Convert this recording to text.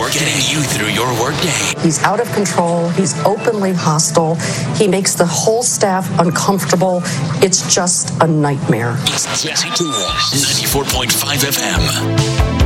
for getting you through your workday. He's out of control. He's openly hostile. He makes the whole staff uncomfortable. It's just a nightmare. It's Jesse Duro, 94.5 FM.